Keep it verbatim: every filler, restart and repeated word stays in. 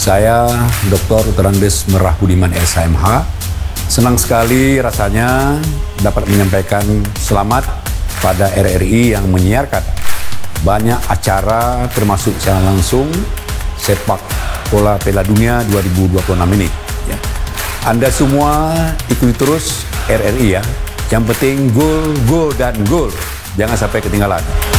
Saya doktor Terandes Merah Budiman S H M H. Senang sekali rasanya dapat menyampaikan selamat pada R R I yang menyiarkan banyak acara termasuk secara langsung sepak bola Piala Dunia dua ribu dua puluh enam ini. Ya. Anda semua ikuti terus R R I ya. Yang penting gol, gol, dan gol. Jangan sampai ketinggalan.